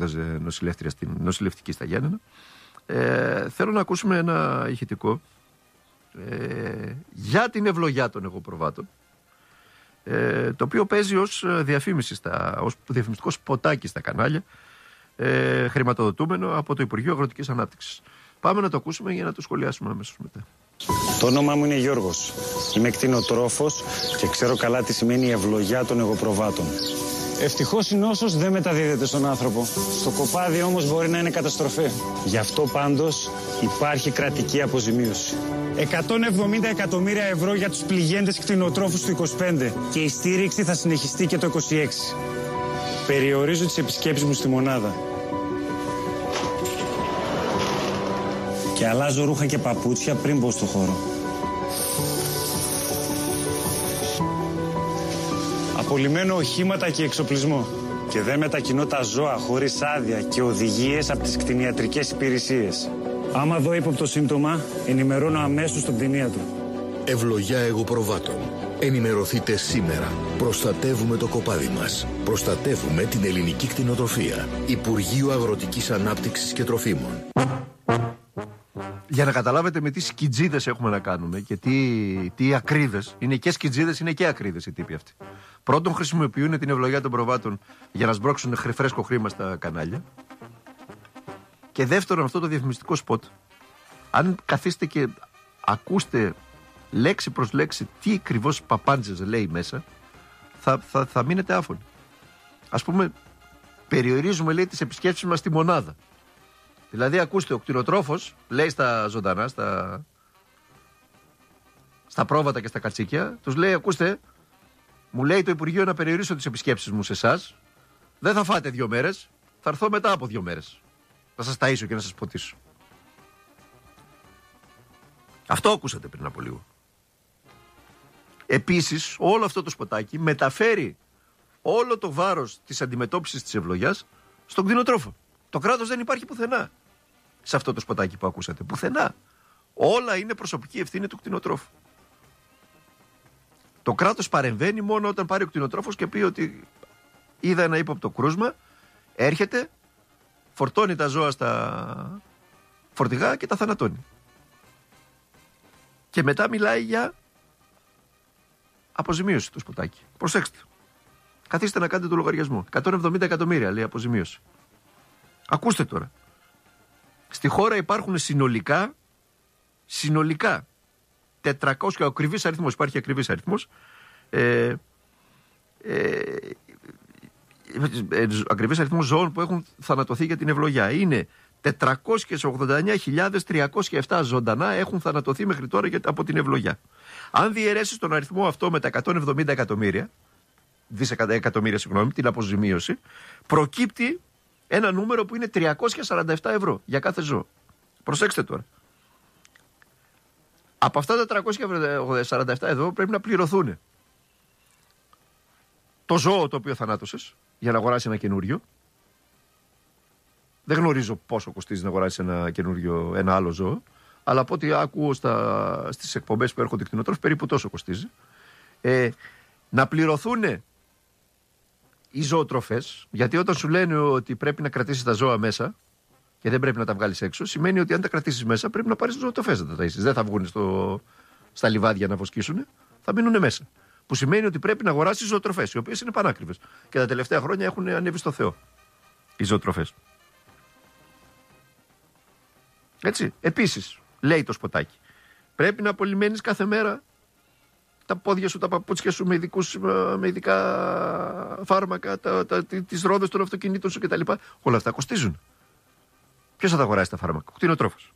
σπούδαζε νοσηλευτική στα Γιάννενα. Θέλω να ακούσουμε ένα ηχητικό για την ευλογιά των εγωπροβάτων, το οποίο παίζει ως διαφήμιση ως διαφημιστικό σποτάκι στα κανάλια, χρηματοδοτούμενο από το Υπουργείο Αγροτικής Ανάπτυξης. Πάμε να το ακούσουμε για να το σχολιάσουμε αμέσως μετά. Το όνομά μου είναι Γιώργος. Είμαι κτηνοτρόφος και ξέρω καλά τι σημαίνει η ευλογιά των εγωπροβάτων. Ευτυχώς η νόσος δεν μεταδίδεται στον άνθρωπο. Στο κοπάδι όμως μπορεί να είναι καταστροφή. Γι' αυτό πάντως υπάρχει κρατική αποζημίωση. 170 εκατομμύρια ευρώ για τους πληγέντες κτηνοτρόφους του 25 και η στήριξη θα συνεχιστεί και το 26. Περιορίζω τις επισκέψεις μου στη μονάδα. Και αλλάζω ρούχα και παπούτσια πριν μπω στο χώρο. Απολυμμένω οχήματα και εξοπλισμό. Και δεν μετακινώ τα ζώα χωρίς άδεια και οδηγίες από τις κτηνιατρικές υπηρεσίες. Άμα δω ύποπτο σύμπτωμα, ενημερώνω αμέσως τον κτηνίατρο. Ευλογιά εγωπροβάτων. Ενημερωθείτε σήμερα. Προστατεύουμε το κοπάδι μας. Προστατεύουμε την ελληνική κτηνοτροφία. Υπουργείο Αγροτικής Ανάπτυξης και Τροφίμων. Για να καταλάβετε με τι σκιτζίδες έχουμε να κάνουμε και τι ακρίδες. Είναι και σκιτζίδες, είναι και ακρίδες οι τύποι αυτοί. Πρώτον, χρησιμοποιούν την ευλογιά των προβάτων για να σμπρώξουν φρέσκο χρήμα στα κανάλια. Και δεύτερον, αυτό το διαφημιστικό σποτ, αν καθίστε και ακούστε λέξη προς λέξη τι ακριβώς παπάντζες λέει μέσα, θα μείνετε άφωνοι. Ας πούμε, περιορίζουμε, λέει, τις επισκέψεις μας στη μονάδα. Δηλαδή, ακούστε, ο κτηνοτρόφος λέει στα ζωντανά, στα πρόβατα και στα κατσίκια, τους λέει, ακούστε, μου λέει το Υπουργείο να περιορίσω τις επισκέψεις μου σε εσάς, δεν θα φάτε 2 μέρες, θα έρθω μετά από 2 μέρες. Θα σας ταΐσω και να σας ποτίσω. Αυτό ακούσατε πριν από λίγο. Επίσης, όλο αυτό το σποτάκι μεταφέρει όλο το βάρος της αντιμετώπισης της ευλογιάς στον κτηνοτρόφο. Το κράτος δεν υπάρχει πουθενά σε αυτό το σποτάκι που ακούσατε. Πουθενά. Όλα είναι προσωπική ευθύνη του κτηνοτρόφου. Το κράτος παρεμβαίνει μόνο όταν πάρει ο κτηνοτρόφος και πει ότι είδα ένα ύποπτο κρούσμα, έρχεται, φορτώνει τα ζώα στα φορτηγά και τα θανατώνει. Και μετά μιλάει για αποζημίωση το σποτάκι. Προσέξτε. Καθίστε να κάνετε το λογαριασμό. 170 εκατομμύρια λέει αποζημίωση. Ακούστε τώρα. Στη χώρα υπάρχουν συνολικά 400, ακριβής αριθμός, υπάρχει ακριβής αριθμός, ακριβής αριθμός ζώων που έχουν θανατωθεί για την ευλογιά. Είναι 489.307 ζωντανά έχουν θανατωθεί μέχρι τώρα από την ευλογιά. Αν διαιρέσεις τον αριθμό αυτό με τα 170 εκατομμύρια, την αποζημίωση, προκύπτει ένα νούμερο που είναι 347 ευρώ για κάθε ζώο. Προσέξτε τώρα. Από αυτά τα 347 ευρώ πρέπει να πληρωθούν το ζώο το οποίο θανάτωσες για να αγοράσεις ένα καινούριο. Δεν γνωρίζω πόσο κοστίζει να αγοράσεις ένα άλλο ζώο, αλλά από ό,τι ακούω στις εκπομπές που έρχονται κτηνοτρόφοι, περίπου τόσο κοστίζει. Να πληρωθούν οι ζωοτροφές, γιατί όταν σου λένε ότι πρέπει να κρατήσεις τα ζώα μέσα και δεν πρέπει να τα βγάλεις έξω, σημαίνει ότι αν τα κρατήσεις μέσα πρέπει να πάρεις ζωοτροφές να τα ταΐσεις. Δεν θα βγουν στα λιβάδια να βοσκήσουν, θα μείνουν μέσα. Που σημαίνει ότι πρέπει να αγοράσεις ζωοτροφές, οι οποίες είναι πανάκριβες. Και τα τελευταία χρόνια έχουν ανέβει στο Θεό οι ζωοτροφές. Έτσι. Επίσης, λέει το σποτάκι, πρέπει να απολυμμένεις κάθε μέρα τα πόδια σου, τα παπούτσια σου με ειδικά φάρμακα, τις ρόδες των αυτοκινήτων σου κτλ. Όλα αυτά κοστίζουν. Ποιος θα τα αγοράσει τα φάρμακα? Ο κτηνοτρόφος.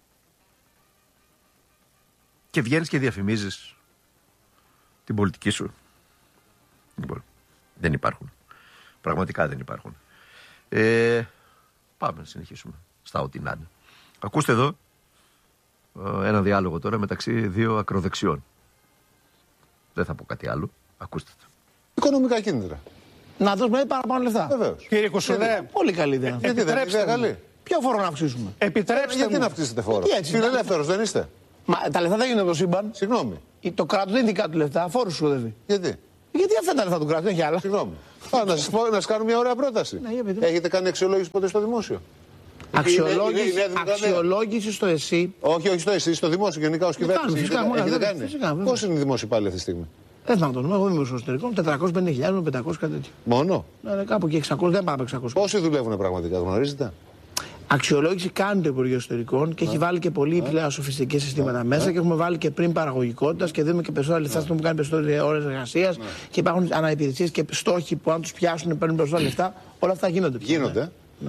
Και βγαίνεις και διαφημίζεις την πολιτική σου. Λοιπόν, δεν υπάρχουν. Πραγματικά δεν υπάρχουν. Πάμε να συνεχίσουμε στα ό,τι να είναι. Ακούστε εδώ ένα διάλογο τώρα μεταξύ δύο ακροδεξιών. Δεν θα πω κάτι άλλο. Ακούστε το. Οικονομικά κίνητρα. Να δώσουμε παραπάνω λεφτά. Βεβαίως. Κύριε Κουσουλέ, πολύ καλή ιδέα. Γιατί δεν είναι ιδέα καλή? Ποιο φόρο να αυξήσουμε? Επιτρέψτε γιατί να αυξήσετε φόρο? Φιλελεύθερος δεν είστε? Μα τα λεφτά δεν γίνονται από το σύμπαν. Συγγνώμη. Το κράτος δεν είναι δικά του λεφτά, φόρους ξοδεύει. Γιατί? Γιατί αυτά τα λεφτά του κράτους, δεν έχει άλλα. Συγγνώμη. Να σας κάνω μια ωραία πρόταση. Έχετε κάνει αξιολόγηση ποτέ στο δημόσιο? Αξιολόγηση στο ΕΣΥ. Όχι στο ΕΣΥ, στο δημόσιο γενικά ως κυβέρνηση. Έχετε κάνει? Πώς είναι οι δημόσιοι πάλι αυτή τη στιγμή? Δεν θα το δούμε. Εγώ είμαι στο εσωτερικό, 450.000 με 500 κάτι τέτοιο. Μόνο? Ναι, κάπου και 600, δεν πάμε 600. Πόσοι δουλεύουν πραγματικά, γνωρίζετε? Αξιολόγηση κάνει το Υπουργείο Εσωτερικών και έχει βάλει και πολύ πλέον σοφιστικά συστήματα μέσα και έχουμε βάλει και πριν παραγωγικότητα και δίνουμε και περισσότερα λεφτά στον που κάνει περισσότερες ώρες εργασίας και υπάρχουν αναϋπηρεσίες και στόχοι που αν τους πιάσουν παίρνουν περισσότερα λεφτά. Όλα αυτά γίνονται. Γίνονται.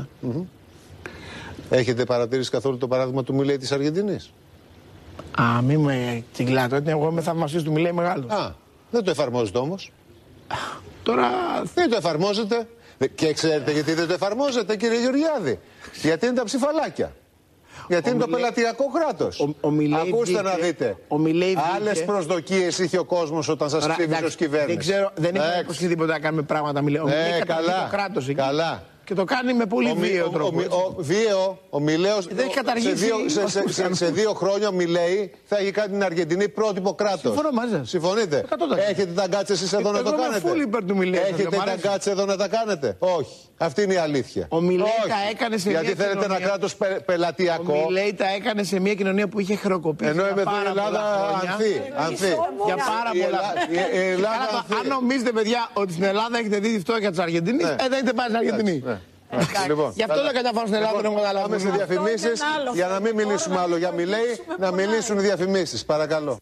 Έχετε παρατηρήσει καθόλου το παράδειγμα του Μιλέη της Αργεντινής? Μη με τσιγκλάτε, εγώ είμαι θαυμαστής του Μιλέη μεγάλος. Δεν το εφαρμόζετε όμως. Τώρα δεν το εφαρμόζετε. Και ξέρετε γιατί δεν το εφαρμόζετε, κύριε Γεωργιάδη? Γιατί είναι τα ψηφαλάκια. Γιατί είναι το πελατειακό κράτος. Ακούστε να δείτε. Άλλες προσδοκίες είχε ο κόσμος όταν σας ψήφισε ως κυβέρνηση. Δεν ξέρω, δεν έχει υποσχεθεί τίποτα να κάνουμε πράγματα. Καλά. Το κράτος εκεί. Καλά. Και το κάνει με πολύ βίαιο τρόπο. Ο Μιλέος σε 2 χρόνια ο Μιλέη θα έχει κάνει την Αργεντινή πρότυπο κράτος. Συμφωνώ μαζί σας. Συμφωνείτε? Έχετε τα γκάτσε εσείς εδώ να το κάνετε? Έχετε τα γκάτσε εδώ να τα κάνετε? Όχι. Αυτή είναι η αλήθεια. Ο Μιλέη τα έκανε σε γιατί θέλετε ένα κράτος πελατειακό. Ο Μιλέη τα έκανε σε μια κοινωνία που είχε χρεοκοπήσει. Ενώ είμαι εδώ η Ελλάδα ανθεί. Για πάρα πολλά. Αν νομίζετε, παιδιά, ότι στην Ελλάδα έχετε δει τη φτώχεια της Αργεντινής, δεν έχετε πάει στην Αργεντινή. Γι' αυτό δεν καταφάω στην Ελλάδα, δεν έχω καταλάβει. Πάμε σε διαφημίσεις για να μην μιλήσουμε άλλο για Μιλέη, να μιλήσουν οι διαφημίσεις. Παρακαλώ.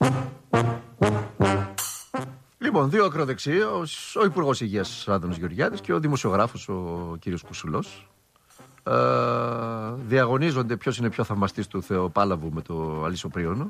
Λοιπόν, 2 ακροδεξιοί, ο Υπουργός Υγείας Άδωνης Γεωργιάδης και ο δημοσιογράφος ο κύριος Κουσουλός. Διαγωνίζονται ποιος είναι πιο θαυμαστής του Θεοπάλαβου με το Αλισσοπρίωνο.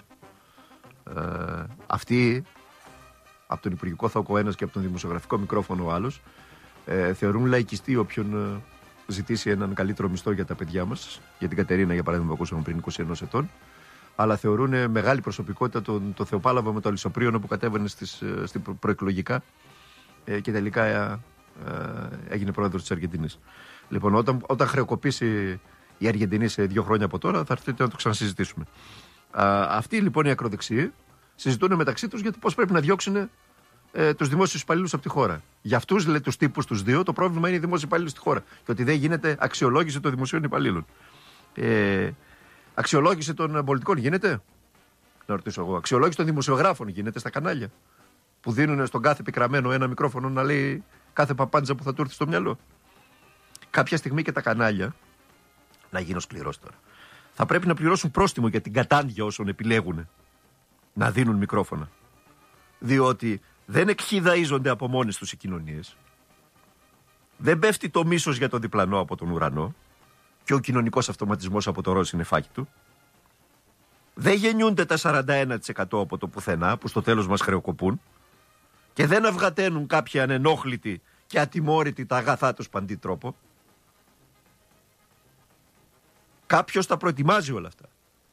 Αυτοί, από τον Υπουργικό Θόκο ένας και από τον δημοσιογραφικό μικρόφωνο ο άλλος, θεωρούν λαϊκιστή όποιον ζητήσει έναν καλύτερο μισθό για τα παιδιά μας, για την Κατερίνα για παράδειγμα που ακούσαμε πριν 21 ετών, αλλά θεωρούν μεγάλη προσωπικότητα τον Θεοπάλαβο με το Αλισσοπρίωνο που κατέβαινε στην προεκλογικά και τελικά έγινε πρόεδρος της Αργεντινής. Λοιπόν, όταν χρεοκοπήσει η Αργεντινή σε 2 χρόνια από τώρα, θα έρθετε να το ξανασυζητήσουμε. Αυτοί λοιπόν οι ακροδεξιοί συζητούν μεταξύ τους για το πώς πρέπει να διώξουν τους δημόσιους υπαλλήλους από τη χώρα. Για αυτούς, λέει, τους τύπους, τους 2, το πρόβλημα είναι οι δημόσιοι υπαλλήλοι στη χώρα. Και ότι δεν γίνεται αξιολόγηση των δημοσίων υπαλλήλων. Αξιολόγηση των πολιτικών γίνεται? Να ρωτήσω εγώ. Αξιολόγηση των δημοσιογράφων γίνεται στα κανάλια? Που δίνουν στον κάθε πικραμένο ένα μικρόφωνο να λέει κάθε παπάντζα που θα του έρθει στο μυαλό. Κάποια στιγμή και τα κανάλια, να γίνω σκληρός τώρα, θα πρέπει να πληρώσουν πρόστιμο για την κατάντια όσων επιλέγουν να δίνουν μικρόφωνα. Διότι δεν εκχυδαίζονται από μόνες τους οι κοινωνίες. Δεν πέφτει το μίσος για τον διπλανό από τον ουρανό και ο κοινωνικός αυτοματισμός από το ροζ είναι φάκι του. Δεν γεννιούνται τα 41% από το πουθενά που στο τέλος μας χρεοκοπούν και δεν αυγαταίνουν κάποιοι ανενόχλητοι και ατιμόρυτοι τα αγαθά τους παντή τρόπο. Κάποιος τα προετοιμάζει όλα αυτά.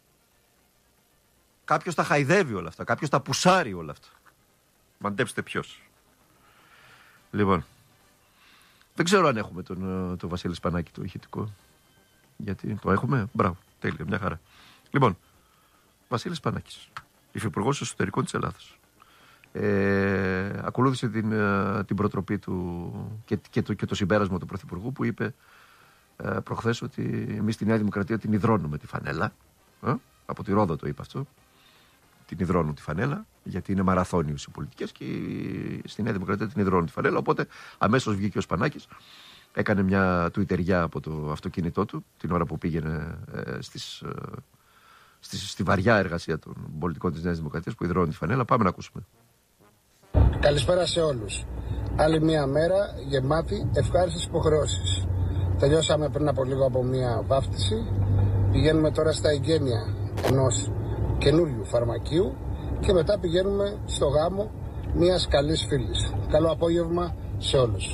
Κάποιος τα χαϊδεύει όλα αυτά. Κάποιος τα πουσάρει όλα αυτά. Μαντέψτε ποιος. Λοιπόν, δεν ξέρω αν έχουμε τον Βασίλη Σπανάκη το ηχητικό. Γιατί το έχουμε? Μπράβο, τέλεια, μια χαρά. Λοιπόν, Βασίλης Σπανάκης, υφυπουργός εσωτερικών της Ελλάδας. Ακολούθησε την προτροπή του και το συμπέρασμα του Πρωθυπουργού που είπε προχθές ότι εμείς στη Νέα Δημοκρατία την υδρώνουμε τη φανέλα. Από τη Ρόδο το είπε αυτό. Την υδρώνουν τη φανέλα, γιατί είναι μαραθώνιος οι πολιτικές και στη Νέα Δημοκρατία την υδρώνουν τη φανέλα. Οπότε αμέσως βγήκε ο Σπανάκης, έκανε μια τουιτεριά από το αυτοκίνητό του την ώρα που πήγαινε στη βαριά εργασία των πολιτικών της Νέας Δημοκρατίας που υδρώνουν τη φανέλα. Πάμε να ακούσουμε. Καλησπέρα σε όλους. Άλλη μια μέρα γεμάτη ευχάριστες υποχρεώσεις. Τελειώσαμε πριν από λίγο από μια βάφτιση. Πηγαίνουμε τώρα στα εγγένεια ενός καινούριου φαρμακείου και μετά πηγαίνουμε στο γάμο μιας καλής φίλης. Καλό απόγευμα σε όλους.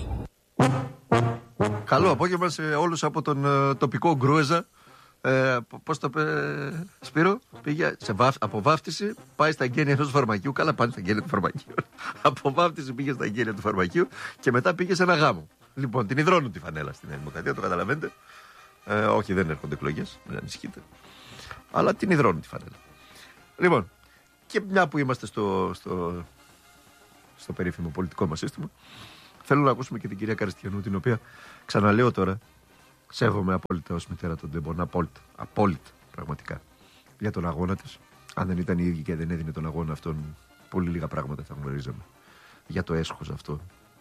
Καλό απόγευμα σε όλους από τον τοπικό Γκρούεζα. Πώς το είπε Σπύρο? Πήγε από βάφτιση, πάει στα εγγένεια ενός φαρμακείου. Καλά, πάνε στα εγγένεια του φαρμακείου. Από βάφτιση πήγε στα εγγένεια του φαρμακείου και μετά πήγε σε ένα γάμο. Λοιπόν, την υδρώνουν τη φανέλα στην Νέα Δημοκρατία, το καταλαβαίνετε. Όχι, δεν έρχονται εκλογές, μην ανησυχείτε. Αλλά την υδρώνουν τη φανέλα. Λοιπόν, και μια που είμαστε στο περίφημο πολιτικό μας σύστημα. Θέλω να ακούσουμε και την κυρία Καριστιανού, την οποία ξαναλέω τώρα, σέβομαι απόλυτα ως μητέρα των τεμπών, απόλυτα πραγματικά, για τον αγώνα της. Αν δεν ήταν η ίδια και δεν έδινε τον αγώνα αυτόν, πολύ λίγα πράγματα θα γνωρίζαμε για το έσχος αυτό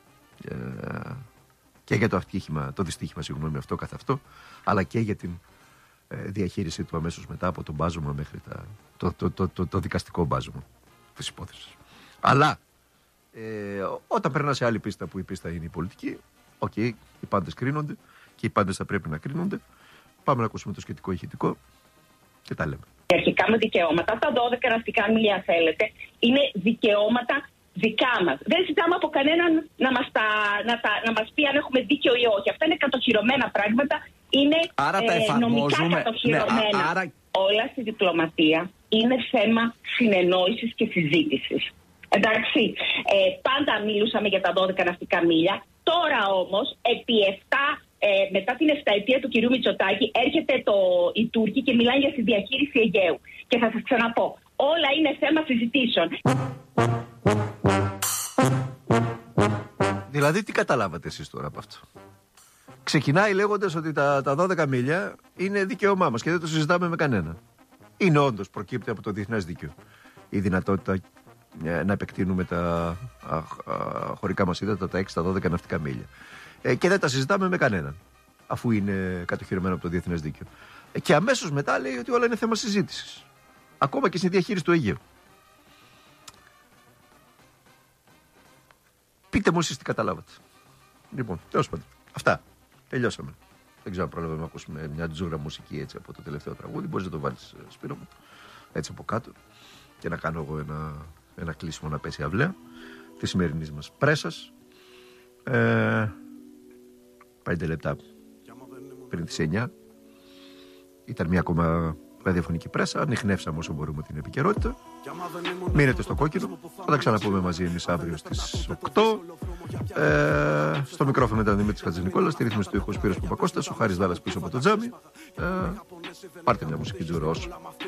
και για το ατύχημα, το δυστύχημα, συγγνώμη, αυτό καθ' αυτό, αλλά και για την διαχείρισή του αμέσως μετά από τον μπάζωμα μέχρι το δικαστικό μπάζωμα της υπόθεσης. Αλλά όταν περνά σε άλλη πίστα, που η πίστα είναι η πολιτική, οι πάντες κρίνονται και οι πάντες θα πρέπει να κρίνονται. Πάμε να ακούσουμε το σχετικό ηχητικό και τα λέμε. Αρχικά με δικαιώματα, αυτά 12 ναυτικά μίλια θέλετε, είναι δικαιώματα δικά μας. Δεν ζητάμε από κανέναν να μας πει αν έχουμε δίκιο ή όχι. Αυτά είναι κατοχυρωμένα πράγματα, είναι νομικά κατοχυρωμένα. Ναι, άρα... Όλα στη διπλωματία είναι θέμα συνεννόησης και συζήτησης. Εντάξει, πάντα μιλούσαμε για τα 12 ναυτικά μίλια. Τώρα όμως, μετά την 7ετία του κυρίου Μητσοτάκη, έρχεται οι Τούρκοι και μιλάνε για τη διαχείριση Αιγαίου. Και θα σας ξαναπώ, όλα είναι θέμα συζητήσεων. Δηλαδή, τι καταλάβατε εσείς τώρα από αυτό? Ξεκινάει λέγοντας ότι τα 12 μίλια είναι δικαίωμά μας και δεν το συζητάμε με κανένα. Είναι όντως, προκύπτει από το διεθνές δίκαιο η δυνατότητα να επεκτείνουμε τα χωρικά μας ύδατα, τα 6, τα 12 ναυτικά μίλια. Και δεν τα συζητάμε με κανέναν, αφού είναι κατοχυρωμένο από το διεθνές δίκαιο. Και αμέσως μετά λέει ότι όλα είναι θέμα συζήτησης. Ακόμα και στη διαχείριση του Αιγαίου. Πείτε μου εσείς τι καταλάβατε. Λοιπόν, τέλος πάντων. Αυτά. Τελειώσαμε. Δεν ξέρω αν πρόλαβαμε να ακούσουμε μια τζούρα μουσική έτσι από το τελευταίο τραγούδι. Μπορείς να το βάλεις, Σπύρο μου, έτσι από κάτω, και να κάνω εγώ ένα κλείσιμο να πέσει αυλαία τη σημερινής μας πρέσας. 5 λεπτά πριν τις 9 ήταν μια ακόμα ραδιοφωνική πρέσα. Ανιχνεύσαμε όσο μπορούμε την επικαιρότητα. Μείνετε στο κόκκινο. Θα τα ξαναπούμε μαζί εμείς αύριο στις 8. Στο μικρόφωνο ήταν Δημήτρης Χατζηνικόλας, στη ρύθμιση του ήχου Σπύρος Παπακώστας, ο Χάρης Δάλλας πίσω από το τζάμι. Πάρτε μια μουσική τζούρα όσο.